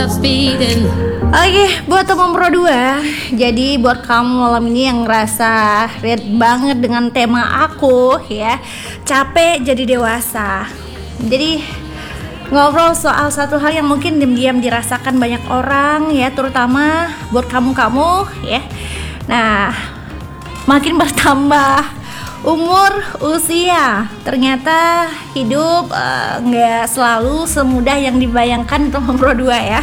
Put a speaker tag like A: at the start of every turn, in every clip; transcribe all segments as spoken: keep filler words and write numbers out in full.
A: stop speeding.
B: Oke, buat teman Pro dua, jadi buat kamu malam ini yang ngerasa relate banget dengan tema aku ya, capek jadi dewasa. Jadi ngobrol soal satu hal yang mungkin diam-diam dirasakan banyak orang ya, terutama buat kamu-kamu ya. Nah, makin bertambah umur usia, ternyata hidup nggak uh, selalu semudah yang dibayangkan teman Pro dua ya.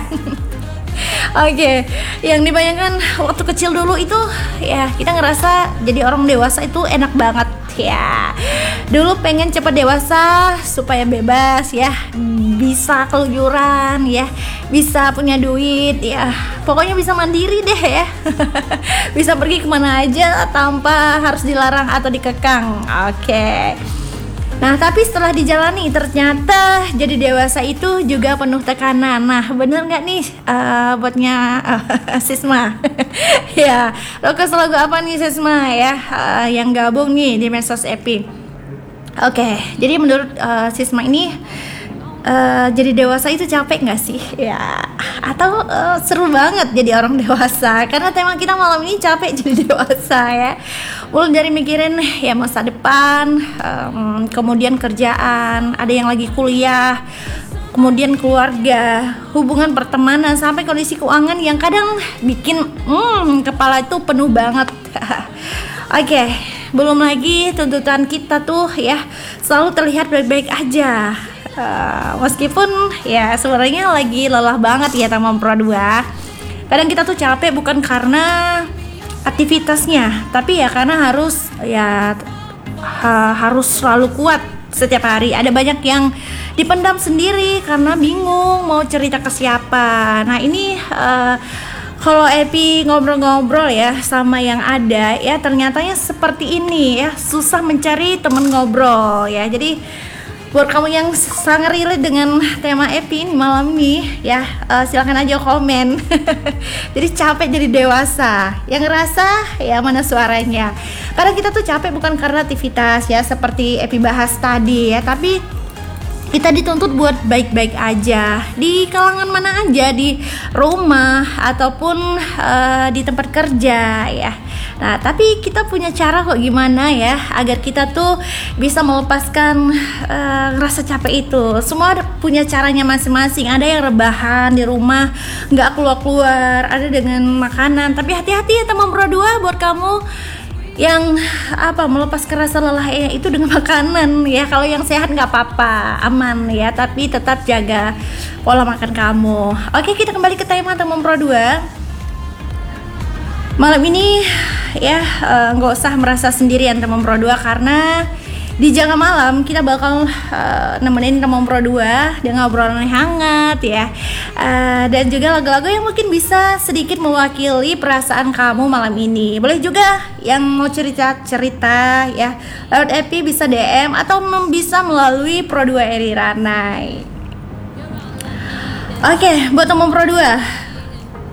B: Oke, okay. Yang dibayangkan waktu kecil dulu itu ya kita ngerasa jadi orang dewasa itu enak banget ya. Dulu pengen cepat dewasa supaya bebas ya, bisa keluyuran ya, bisa punya duit ya, pokoknya bisa mandiri deh ya. Bisa pergi kemana aja tanpa harus dilarang atau dikekang. Oke. Okay. Nah, tapi setelah dijalani ternyata jadi dewasa itu juga penuh tekanan. Nah, bener nggak nih uh, buatnya uh, Sisma? Ya, request lagu apa nih Sisma ya uh, yang gabung nih di Medsos Epi? Oke, okay, jadi menurut uh, Sisma ini uh, jadi dewasa itu capek nggak sih? Ya, atau uh, seru banget jadi orang dewasa? Karena tema kita malam ini capek jadi dewasa ya. Mulai dari mikirin ya masa depan, um, kemudian kerjaan, ada yang lagi kuliah, kemudian keluarga, hubungan pertemanan, sampai kondisi keuangan yang kadang bikin hmm, kepala itu penuh banget. Oke, okay, belum lagi tuntutan kita tuh ya selalu terlihat baik-baik aja. Uh, meskipun ya sebenarnya lagi lelah banget ya teman Pro dua. Kadang kita tuh capek bukan karena aktivitasnya, tapi ya karena harus ya ha, harus selalu kuat setiap hari. Ada banyak yang dipendam sendiri karena bingung mau cerita ke siapa. Nah ini uh, kalau Epi ngobrol-ngobrol ya sama yang ada ya, ternyatanya seperti ini ya, susah mencari teman ngobrol ya. Jadi buat kamu yang sangat relate dengan tema Epi ini malam ini ya, uh, silahkan aja komen. Jadi capek jadi dewasa, yang ngerasa ya mana suaranya. Karena kita tuh capek bukan karena aktivitas ya seperti Epi bahas tadi ya, tapi kita dituntut buat baik-baik aja di kalangan mana aja, di rumah ataupun uh, di tempat kerja ya. Nah, tapi kita punya cara kok gimana ya agar kita tuh bisa melepaskan uh, rasa capek itu. Semua punya caranya masing-masing. Ada yang rebahan di rumah, nggak keluar-keluar, ada dengan makanan. Tapi hati-hati ya teman Pro dua, buat kamu yang apa melepas rasa lelah ya, itu dengan makanan ya. Kalau yang sehat nggak apa-apa, aman ya, tapi tetap jaga pola makan kamu. Oke, kita kembali ke tema teman Pro dua. Malam ini ya nggak uh, usah merasa sendirian teman Pro dua, karena di Jaga Malam kita bakal uh, nemenin teman Pro dua dengan obrolan yang hangat ya, uh, dan juga lagu-lagu yang mungkin bisa sedikit mewakili perasaan kamu malam ini. Boleh juga yang mau cerita-cerita ya lewat Epi bisa D M atau bisa melalui Pro dua Eri Ranai. Oke, buat teman Pro dua,